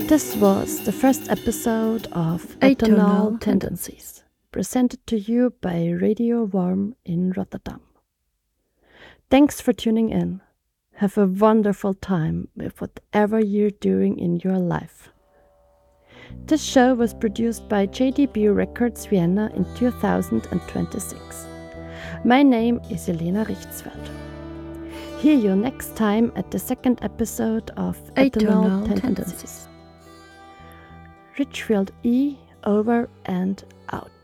This was the first episode of Atonal Atonal Tendencies, presented to you by Radio Warm in Rotterdam. Thanks for tuning in. Have a wonderful time with whatever you're doing in your life. This show was produced by JDB Records Vienna in 2026. My name is Elena Richtsfeld. Hear you next time at the second episode of Atonal Tendencies. Richfield E, over and out.